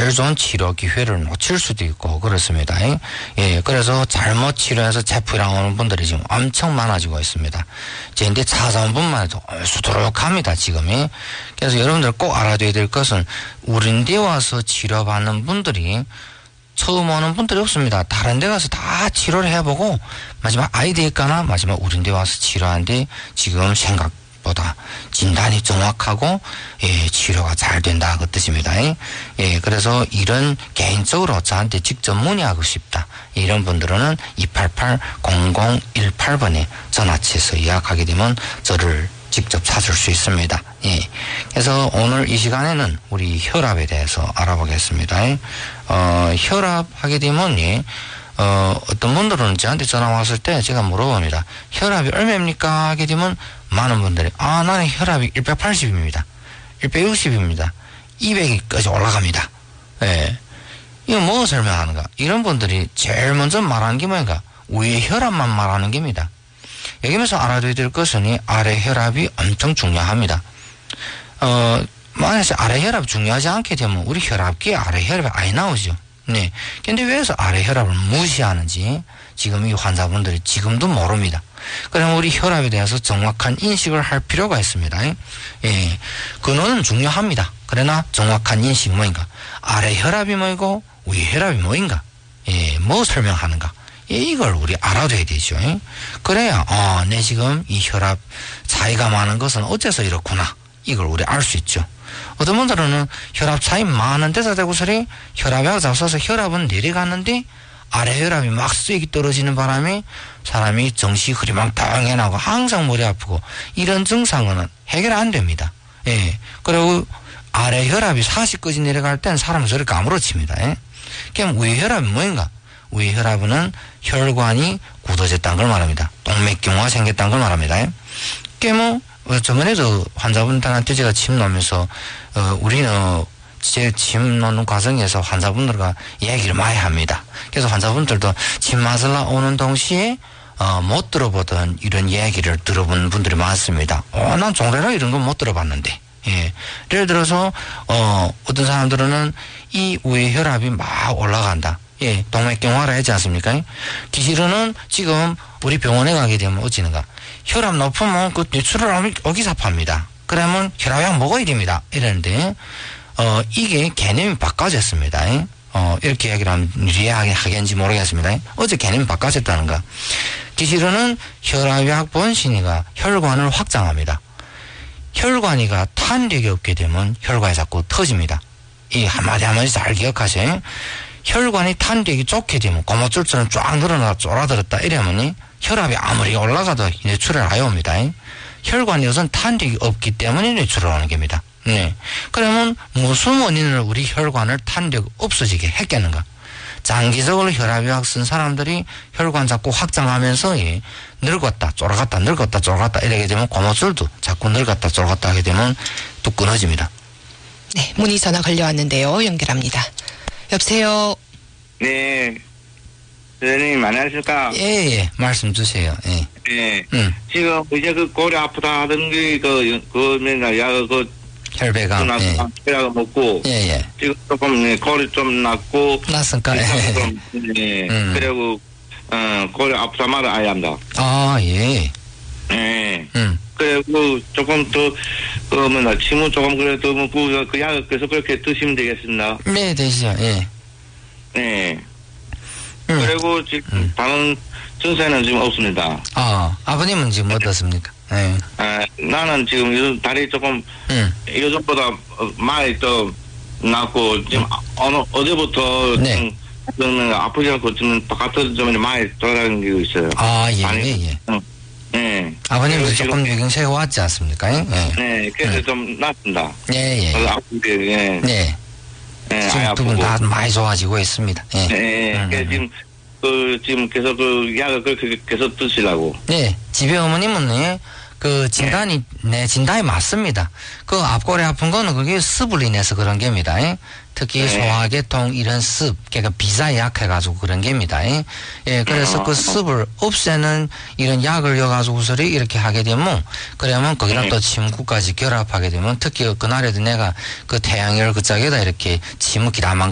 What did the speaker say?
제일 좋은 치료 기회를 놓칠 수도 있고 그렇습니다. 예, 그래서 잘못 치료해서 재풀이랑 오는 분들이 지금 엄청 많아지고 있습니다. 근데 찾아온분만 해도 수두룩합니다, 지금이. 그래서 여러분들 꼭 알아둬야 될 것은 우린데 와서 치료받는 분들이 처음 오는 분들이 없습니다. 다른 데 가서 다 치료를 해보고 마지막 아이디에까나 마지막 우린데 와서 치료하는데 지금 생각보다 진단이 정확하고 예, 치료가 잘 된다 그 뜻입니다. 예, 그래서 이런 개인적으로 저한테 직접 문의하고 싶다 이런 분들은 288-0018번에 전화치에서 예약하게 되면 저를 직접 찾을 수 있습니다. 예. 그래서 오늘 이 시간에는 우리 혈압에 대해서 알아보겠습니다. 혈압 하게 되면, 예, 어떤 분들은 저한테 전화 왔을 때 제가 물어봅니다. 혈압이 얼마입니까? 하게 되면 많은 분들이, 나는 혈압이 180입니다. 160입니다. 200까지 올라갑니다. 예. 이거 뭐 설명하는가? 이런 분들이 제일 먼저 말하는 게 뭐인가? 위에 혈압만 말하는 겁니다. 여기면서 알아둬야 될 것은 아래 혈압이 엄청 중요합니다. 만약에 아래 혈압 중요하지 않게 되면 우리 혈압기에 아래 혈압이 아예 나오죠. 네. 근데 왜서 아래 혈압을 무시하는지 지금 이 환자분들이 지금도 모릅니다. 그럼 우리 혈압에 대해서 정확한 인식을 할 필요가 있습니다. 예. 근원은 중요합니다. 그러나 정확한 인식이 뭐인가? 아래 혈압이 뭐이고 위 혈압이 뭐인가? 예. 뭐 설명하는가? 이걸 우리 알아둬야 되죠. 그래야 내 지금 이 혈압 차이가 많은 것은 어째서 이렇구나 이걸 우리 알 수 있죠. 어떤 분들은 혈압 차이 많은 데서 대고서리 혈압이 잡숴서 혈압은 내려갔는데 아래 혈압이 막 쐐기 떨어지는 바람에 사람이 정신이 흐리망탕해 나고 항상 머리 아프고 이런 증상은 해결 안 됩니다. 예. 그리고 아래 혈압이 40까지 내려갈 땐 사람은 저를 까무러칩니다. 그럼 위 혈압이 뭐인가? 위 혈압은 혈관이 굳어졌다는 걸 말합니다. 동맥경화가 생겼다는 걸 말합니다. 그게 저번에도 환자분들한테 제가 침 놓으면서, 우리는 제 침 놓는 과정에서 환자분들과 얘기를 많이 합니다. 그래서 환자분들도 침 맞으러 오는 동시에, 못 들어보던 이런 얘기를 들어본 분들이 많습니다. 난 종래라 이런 건 못 들어봤는데. 예. 예를 들어서, 어떤 사람들은 이 위 혈압이 막 올라간다. 예, 동맥경화라 하지 않습니까? 기실은 지금 우리 병원에 가게 되면 어찌는가? 혈압 높으면 그 뇌출혈 어기사파입니다. 그러면 혈압약 먹어야 됩니다. 이러는데, 이게 개념이 바꿔졌습니다. 이렇게 얘기를 하면 이해하겠는지 모르겠습니다. 어제 개념이 바꿔졌다는가? 기실은 혈압약 번신이가 혈관을 확장합니다. 혈관이가 탄력이 없게 되면 혈관이 자꾸 터집니다. 이 한마디 잘 기억하세요. 혈관이 탄력이 좋게 되면 고무줄처럼 쫙 늘어나 쫄아들었다 이러면 혈압이 아무리 올라가도 뇌출혈 안 옵니다. 혈관이 우선 탄력이 없기 때문에 뇌출혈 오는 겁니다. 네. 그러면 무슨 원인으로 우리 혈관을 탄력 없어지게 했겠는가? 장기적으로 혈압약 쓴 사람들이 혈관 자꾸 확장하면서 늙었다 쫄아갔다 늙었다 쫄아갔다 이렇게 되면 고무줄도 자꾸 늙었다 쫄아갔다 하게 되면 뚝 끊어집니다. 네, 문의 전화 걸려왔는데요. 연결합니다. 여보세요. 네. 선생님, 안녕하십니까? 예, 말씀 주세요. 예. 네. 지금, 이제 고려 아프다 하던 게, 혈배가. 혈압 먹고. 예. 지금 조금, 고려 좀 났고. 났을까? 예. 네. 그리고, 고려 아프다 말을 아예 한다. 예. 네. 그리고 조금 더, 침은 조금 그래도 그 약을 계속 그렇게 드시면 되겠습니다. 네, 되시죠. 예. 네. 그리고 지금 다른 증세는 지금 없습니다. 아버님은 지금 어떻습니까? 네. 나는 지금 요즘 다리 조금 요즘보다 많이 더 낫고 지금 어제부터 네. 좀 아프지 않고 지금 바깥으로 좀 많이 돌아다니고 있어요. 예. 네. 아버님도 조금 요경세가 왔지 않습니까? 네. 그래서 좀 낫습니다. 예. 아픈데, 네. 지금 두 분 다 많이 좋아지고 있습니다. 예. 네. 그래서 지금 계속 약을 그렇게 계속 드시라고. 네. 집에 어머님은 진단이 맞습니다. 그 앞골이 아픈 거는 그게 습을 인해서 그런 겁니다. 특히 소화계통 이런 습, 그러니까 비자에 약해가지고 그런 겁니다. 예, 그래서 그 습을 없애는 이런 약을 여가지고서 이렇게 하게 되면, 그러면 거기랑 또 침구까지 결합하게 되면, 특히 그날에도 내가 그 태양열 그 짝에다 이렇게 침을 기다만